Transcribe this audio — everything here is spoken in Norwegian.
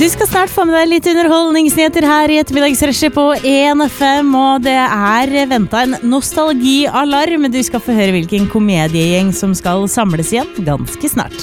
Du skal snart få med deg litt underholdningsnyheter her i ettermiddagsrushet på 1FM, og det ventet en nostalgialarm. Du skal få høre hvilken komediegjeng som skal samles igjen ganske snart.